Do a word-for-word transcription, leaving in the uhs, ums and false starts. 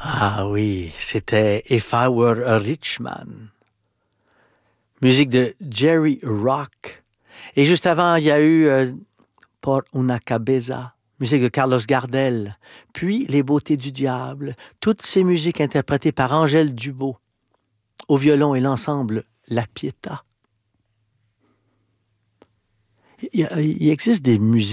Ah oui, c'était If I Were a Rich Man. Musique de Jerry Rock. Et juste avant, il y a eu euh, Por una cabeza, musique de Carlos Gardel. Puis Les Beautés du Diable. Toutes ces musiques interprétées par Angèle Dubeau. Au violon et l'ensemble La Pietà. Il, y a- il existe des musiques